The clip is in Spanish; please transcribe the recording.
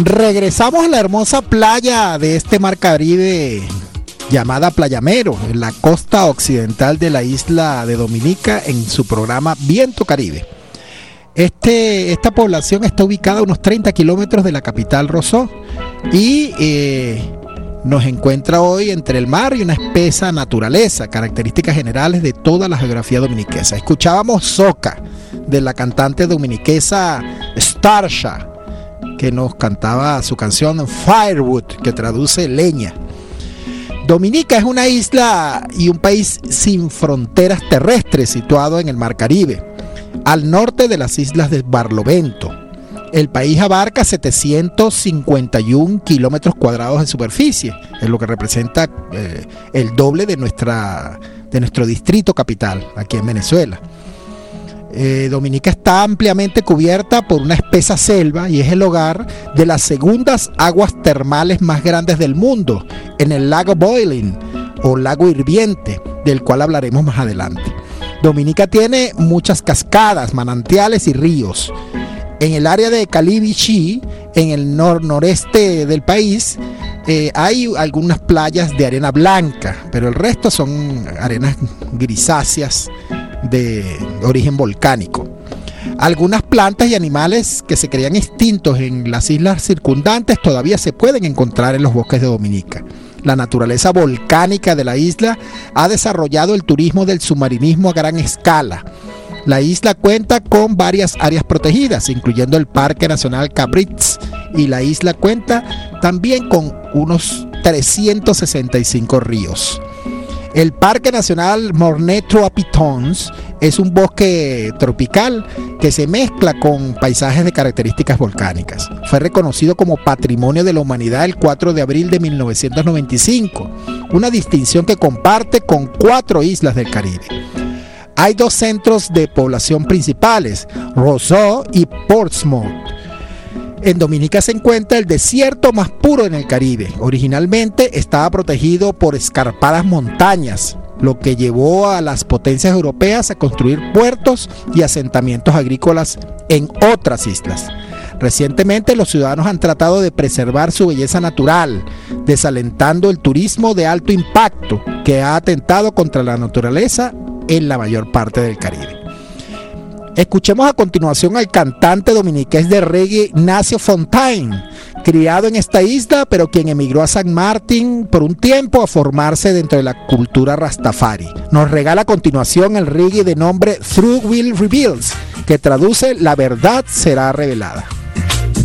Regresamos a la hermosa playa de este mar Caribe llamada Playamero, en la costa occidental de la isla de Dominica, en su programa Viento Caribe. Esta población está ubicada a unos 30 kilómetros de la capital Rosso y nos encuentra hoy entre el mar y una espesa naturaleza, características generales de toda la geografía dominiquesa. Escuchábamos Soca, de la cantante dominiquesa Starsha, que nos cantaba su canción Firewood, que traduce leña. Dominica es una isla y un país sin fronteras terrestres situado en el mar Caribe, al norte de las islas de Barlovento. El país abarca 751 kilómetros cuadrados de superficie, es lo que representa el doble de nuestro distrito capital, aquí en Venezuela. Dominica está ampliamente cubierta por una espesa selva y es el hogar de las segundas aguas termales más grandes del mundo, en el lago Boiling o lago hirviente, del cual hablaremos más adelante. Dominica tiene muchas cascadas, manantiales y ríos. En el área de Calibichí, en el noreste del país, hay algunas playas de arena blanca, pero el resto son arenas grisáceas de origen volcánico. Algunas plantas y animales que se creían extintos en las islas circundantes todavía se pueden encontrar en los bosques de Dominica. La naturaleza volcánica de la isla ha desarrollado el turismo del submarinismo a gran escala. La isla cuenta con varias áreas protegidas, incluyendo el Parque Nacional Cabritz, y la isla cuenta también con unos 365 ríos. El Parque Nacional Morne-Trois-Pitons es un bosque tropical que se mezcla con paisajes de características volcánicas. Fue reconocido como Patrimonio de la Humanidad el 4 de abril de 1995, una distinción que comparte con 4 islas del Caribe. Hay 2 centros de población principales, Roseau y Portsmouth. En Dominica se encuentra el desierto más puro en el Caribe. Originalmente estaba protegido por escarpadas montañas, lo que llevó a las potencias europeas a construir puertos y asentamientos agrícolas en otras islas. Recientemente los ciudadanos han tratado de preservar su belleza natural, desalentando el turismo de alto impacto que ha atentado contra la naturaleza en la mayor parte del Caribe. Escuchemos a continuación al cantante dominiqués de reggae Ignacio Fontaine, criado en esta isla, pero quien emigró a San Martín por un tiempo a formarse dentro de la cultura Rastafari. Nos regala a continuación el reggae de nombre Truth Will Reveals, que traduce La verdad será revelada.